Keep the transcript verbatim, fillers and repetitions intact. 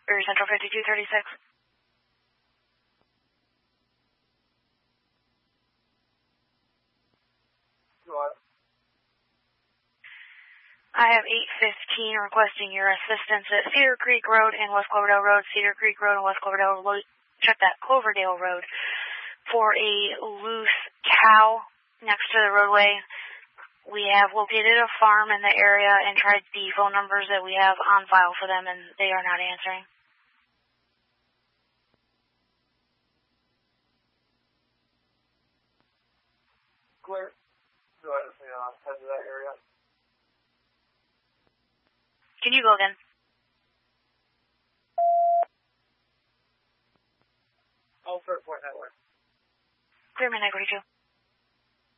Erie Central fifty-two thirty-six. What? I have eight fifteen requesting your assistance at Cedar Creek Road and West Cloverdale Road, Cedar Creek Road and West Cloverdale Road, check that, Cloverdale Road, for a loose cow next to the roadway. We have located a farm in the area and tried the phone numbers that we have on file for them, and they are not answering. Clear. Go ahead and uh, head to that area. Can you go again? I'll start pointing that way. Clear, Midnight forty-two.